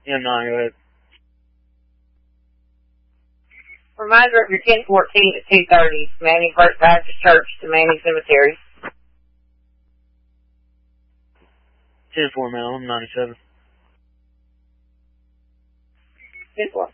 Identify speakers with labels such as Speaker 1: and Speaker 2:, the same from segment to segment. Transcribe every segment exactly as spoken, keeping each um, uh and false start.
Speaker 1: Yeah, no, go ahead.
Speaker 2: Reminder of your ten fourteen at two thirty. Manning First Baptist Church to Manning Cemetery.
Speaker 1: ten four, man. I'm ninety-seven.
Speaker 2: ten four.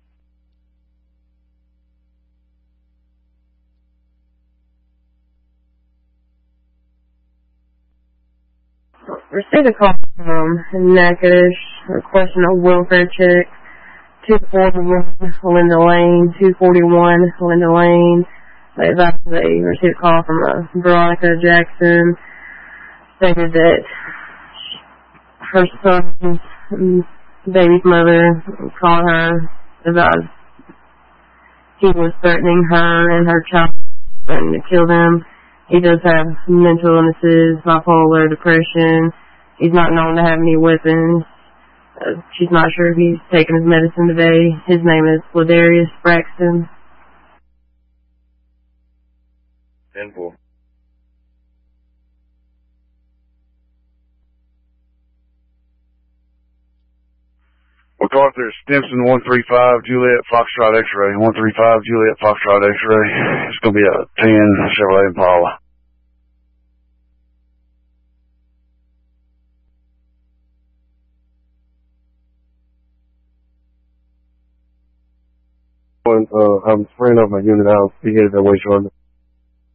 Speaker 3: Received a call from Natchitoches requesting a welfare check. two forty-one Linda Lane, two forty-one Linda Lane. They advised they received a call from uh, Veronica Jackson, stated that her son's baby's mother called her about he was threatening her and her child and to kill them. He does have mental illnesses, bipolar, depression. He's not known to have any weapons. Uh, she's not sure if he's taking his medicine today. His name is Ladarius Braxton.
Speaker 4: ten four. MacArthur Stimson, one three five, Juliet Foxtrot X-Ray. one three five, Juliet Foxtrot X-Ray. It's going to be a ten Chevrolet Impala. Uh, I'm spraying up my unit out. He headed that way shortly.